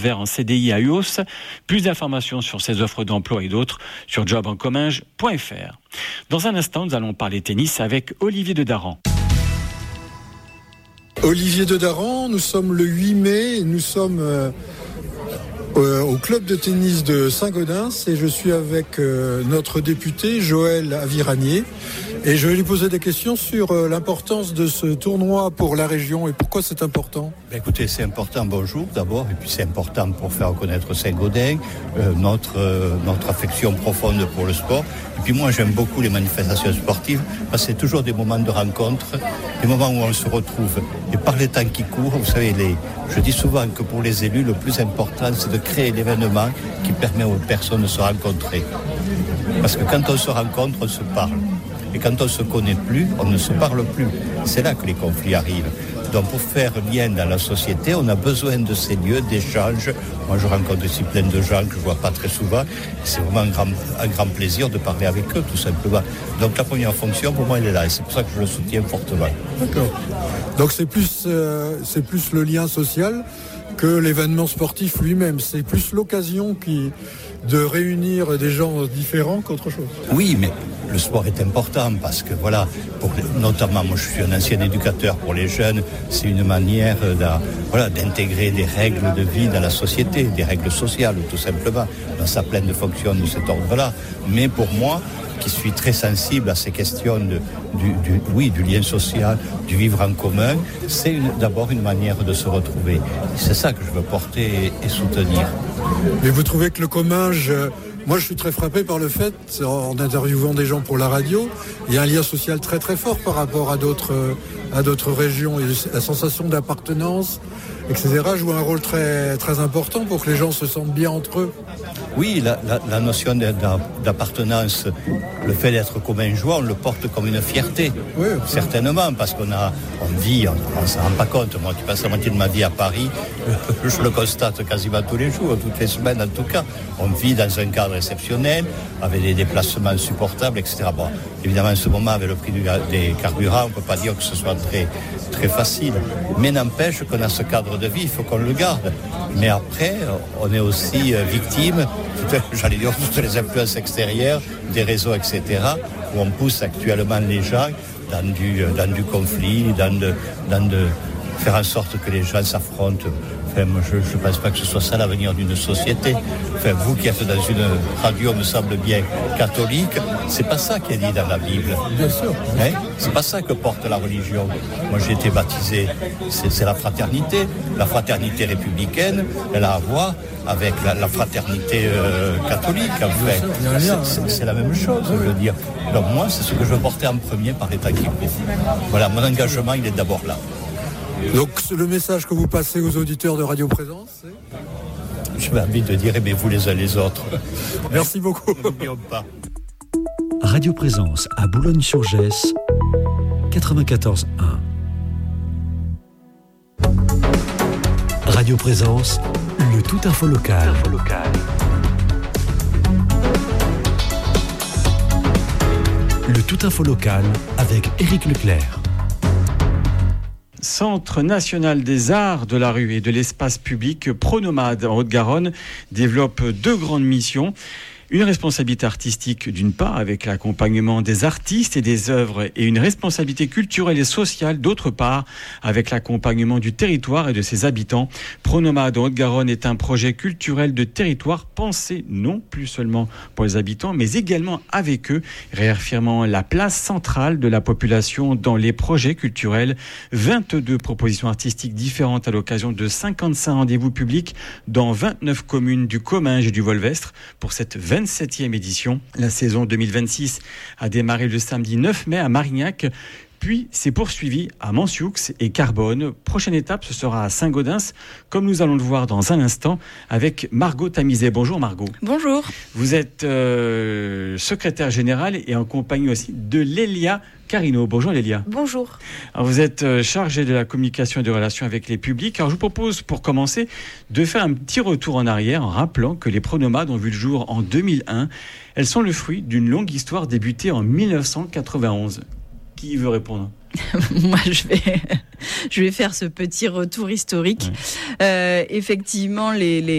vers un CDI à UOS. Plus d'informations sur ces offres d'emploi et d'autres sur jobencomminges.fr. Dans un instant, nous allons parler tennis avec Olivier de Daran. Olivier de Daran, nous sommes le 8 mai, nous sommes au club de tennis de Saint-Gaudens et je suis avec notre député Joël Aviragné et je vais lui poser des questions sur l'importance de ce tournoi pour la région et pourquoi c'est important. Écoutez, c'est important, bonjour d'abord, et puis c'est important pour faire connaître Saint-Gaudens, notre affection profonde pour le sport. Et puis moi j'aime beaucoup les manifestations sportives parce que c'est toujours des moments de rencontre, des moments où on se retrouve. Et par les temps qui courent, vous savez, je dis souvent que pour les élus, le plus important c'est de créer l'événement qui permet aux personnes de se rencontrer. Parce que quand on se rencontre, on se parle. Et quand on ne se connaît plus, on ne se parle plus. C'est là que les conflits arrivent. Donc pour faire lien dans la société, on a besoin de ces lieux d'échange. Moi je rencontre ici plein de gens que je ne vois pas très souvent. C'est vraiment un grand plaisir de parler avec eux tout simplement. Donc la première fonction pour moi elle est là et c'est pour ça que je le soutiens fortement. D'accord. Donc c'est plus le lien social que l'événement sportif lui-même. C'est plus l'occasion de réunir des gens différents qu'autre chose. Oui, mais le sport est important parce que voilà, notamment moi je suis un ancien éducateur pour les jeunes, c'est une manière d'intégrer des règles de vie dans la société, des règles sociales tout simplement, dans sa pleine fonction de cet ordre-là. Mais pour moi, qui suis très sensible à ces questions du lien social, du vivre en commun, c'est d'abord une manière de se retrouver. C'est ça que je veux porter et soutenir. Mais vous trouvez que le Comminges, moi je suis très frappé par le fait, en interviewant des gens pour la radio, il y a un lien social très très fort par rapport à d'autres régions. Et la sensation d'appartenance, etc. joue un rôle très, très important pour que les gens se sentent bien entre eux. Oui, la notion d'appartenance, le fait d'être commingeois, on le porte comme une fierté, oui, certainement, parce on vit, on ne s'en rend pas compte. Moi qui passe la moitié de ma vie à Paris, je le constate quasiment tous les jours, toutes les semaines en tout cas. On vit dans un cadre exceptionnel, avec des déplacements supportables, etc. Bon, évidemment, en ce moment, avec le prix des carburants, on ne peut pas dire que ce soit très, très facile. Mais n'empêche qu'on a ce cadre de vie, il faut qu'on le garde. Mais après, on est aussi victime, j'allais dire, toutes les influences extérieures, des réseaux, etc., où on pousse actuellement les gens dans du conflit, dans de faire en sorte que les gens s'affrontent. Enfin, moi, je ne pense pas que ce soit ça l'avenir d'une société. Enfin, vous qui êtes dans une radio, me semble bien, catholique, c'est pas ça qui est dit dans la Bible. Bien sûr. Hein? C'est pas ça que porte la religion. Moi, j'ai été baptisé, c'est la fraternité. La fraternité républicaine, elle a à voir avec la fraternité catholique. Enfin, c'est la même chose, je veux dire. Donc moi, c'est ce que je veux porter en premier par l'état qui court. Voilà, mon engagement, il est d'abord là. Donc le message que vous passez aux auditeurs de Radio Présence, c'est... Je vais envie de dire aimez-vous les uns les autres. Merci beaucoup. N'oublions pas. Radio Présence à Boulogne-sur-Gesse, 94.1. Radio Présence, le tout info local. Le tout info local avec Éric Leclerc. Centre national des arts de la rue et de l'espace public Pronomade en Haute-Garonne développe 2 grandes missions. Une responsabilité artistique d'une part avec l'accompagnement des artistes et des œuvres et une responsabilité culturelle et sociale d'autre part avec l'accompagnement du territoire et de ses habitants. Pronomade en Haute-Garonne est un projet culturel de territoire pensé non plus seulement pour les habitants mais également avec eux, réaffirmant la place centrale de la population dans les projets culturels. 22 propositions artistiques différentes à l'occasion de 55 rendez-vous publics dans 29 communes du Comminges et du Volvestre pour cette 27e édition. La saison 2026 a démarré le samedi 9 mai à Marignac, puis s'est poursuivi à Mansioux et Carbone. Prochaine étape, ce sera à Saint-Gaudens, comme nous allons le voir dans un instant avec Margot Tamizet. Bonjour Margot. Bonjour. Vous êtes secrétaire générale et en compagnie aussi de Lélia Carino. Bonjour Lélia. Bonjour. Alors, vous êtes chargée de la communication et des relations avec les publics. Alors je vous propose pour commencer de faire un petit retour en arrière en rappelant que les Pronomades ont vu le jour en 2001. Elles sont le fruit d'une longue histoire débutée en 1991. Qui veut répondre ? Moi, je vais faire ce petit retour historique. Effectivement, les